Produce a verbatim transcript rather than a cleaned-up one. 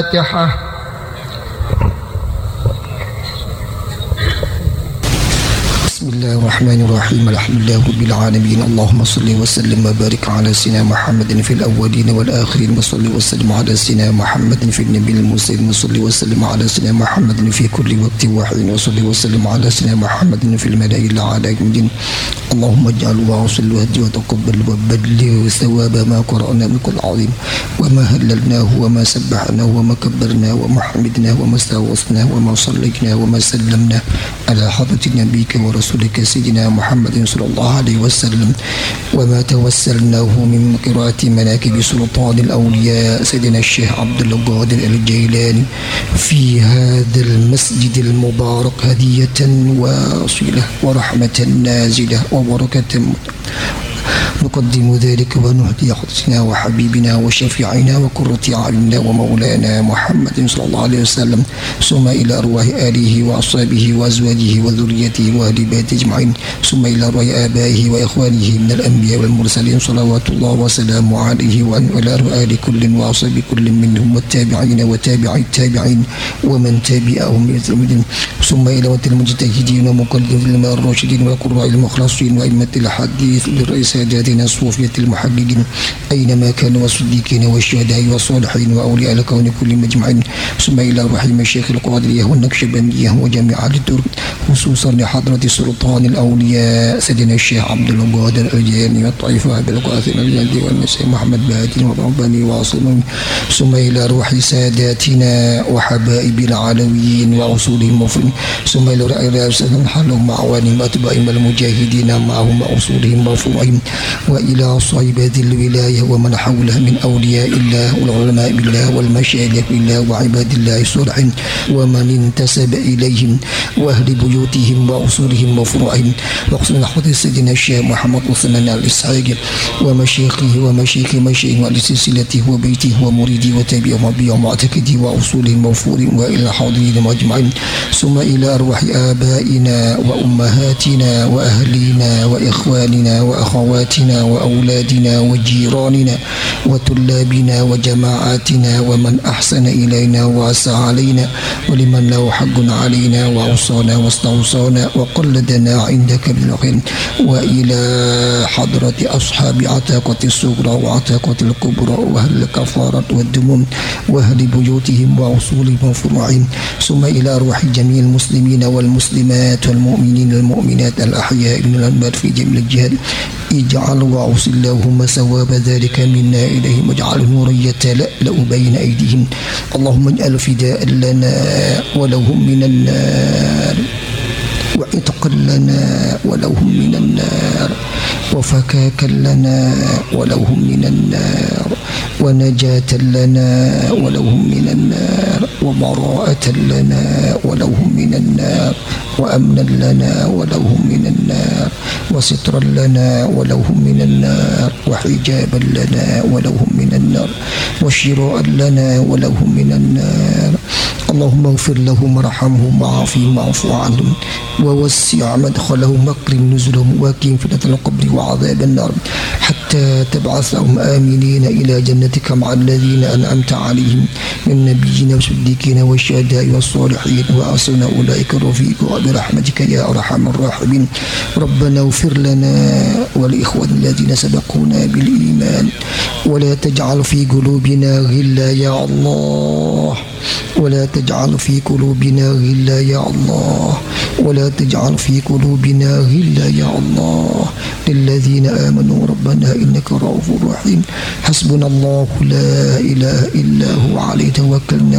الفاتحة. بسم الله الرحمن الرحيم. الحمد لله رب العالمين. اللهم صل وسلم وبارك على سيدنا محمد في الأولين والآخرين، وصل وسلم على سيدنا محمد في النبي المرسلين، وصل وسلم على سيدنا محمد في كل وقت وحين، وصل وسلم على سيدنا محمد في الملأ الأعلى. اللهم اجعل وصل واهدي وتقبل وبلغ ثواب ما قرأنا من كل عظيم، وما هللناه وما سبحناه وما كبرناه وما حمدناه وما استغفرناه وما صليناه وما سلمنا على حضرة نبيك ورسولك سيدنا محمد صلى الله عليه وسلم، وما توسلناه من قراءة مناكب سلطان الأولياء سيدنا الشيخ عبد القادر الجيلاني في هذا المسجد المبارك هدية واصلة ورحمة نازلة وبركة. نقدم ذلك ونهدي حضرتنا وحبيبنا وشفيعنا وقرة أعيننا ومولانا محمد صلى الله عليه وسلم، ثم إلى أرواح آله وأصحابه وأزواجه وذريته وأهل بيته أجمعين، ثم إلى أرواح آبائه وإخوانه من الأنبياء والمرسلين صلوات الله وسلامه عليه، وإلى أرواح آل كل وأصحاب كل منهم والتابعين وتابعي التابعين ومن تابعهم بإحسان، ثم إلى وقت المجتهدين ومقلدين الراشدين والقراء المخلصين وأئمة الحديث للرئيس ساداتنا الصوفية المحققين أينما كانوا، والصديقين والشهداء والصالحين وأولياء الكون كل مجمعين، ثم إلى روح المشايخ القادرية والنكشبندية وجميع الترك، خصوصا لحضرة سلطان الأولياء سيدنا الشيخ عبد القادر الجيلاني والطائفة بالقاسم الجندي والمسيح محمد بادي ورباني واصلين، ثم إلى روح ساداتنا وحبائب العلويين وأصولهم وفرهم، ثم إلى رئيس حلهم معوانهم وأتباعهم المجاهدين معهم وأصولهم وفروعهم، وإلى صيبة الولاية ومن حولها من أولياء الله والعلماء بالله والمشايخ بالله وعباد الله الصالحين ومن انتسب إليهم وأهل بيوتهم وأصولهم وفروعهم، وخصوصا حضرة سيدنا الشيخ محمد عثمان الإسحاق ومشايخه ومشايخ مشايخ وعلى سلسلته وبيته ومريده وتابعه وبيع معتقده وأصولهم وفروعهم وإلى حاضرين أجمعين، ثم إلى أرواح آبائنا وأمهاتنا وأهلينا وإخواننا وأخواتنا وأولادنا وجيراننا وطلابنا وجماعاتنا ومن أحسن إلينا وأسى علينا ولمن له حق علينا وأوصانا واستوصانا وقلدنا عندك بالخير، وإلى حضرة أصحاب عتاقة الصغرى وعتاقة الكبرى وأهل الكفارة والدموم وأهل بيوتهم وأصولهم وفروعهم، ثم إلى أرواح جميع المسلمين والمسلمات والمؤمنين والمؤمنات الأحياء من الأموات في جميع الجهات. اجعل وأوصل اللهم ثواب ذلك منا إليهم، واجعل نورا يتلألأ بين أيديهم، اللهم اجعل فداء لنا ولهم من النار، وعتقا لنا ولهم من النار، وفكاكا لنا ولهم من النار، ونجاة لنا ولهم من النار، وبراءة لنا ولهم من النار، وأمنا لنا ولهم من النار، وسترا لنا ولهم من النار، وحجابا لنا ولهم من النار، وشراء لنا ولهم من النار. اللهم اغفر لهم وارحمهم وعافهم واعف عنهم ووسع مدخلهم واكرم نزلهم وقهم فتنة القبر وعذاب النار، حتى تبعثهم آمنين إلى جنتك مع الذين أنعمت عليهم من النبيين والصديقين والشهداء والصالحين وحسن أولئك رفيقا برحمتك يا أرحم الراحمين. ربنا اغفر لنا ولإخواننا الذين سبقونا بالإيمان، ولا تجعل في قلوبنا غلا يا الله، ولا تجعل في قلوبنا غلا يا الله، ولا تجعل في قلوبنا غلا يا الله للذين آمنوا ربنا إنك رؤوف رحيم. حسبنا الله لا إله إلا هو عليه توكلنا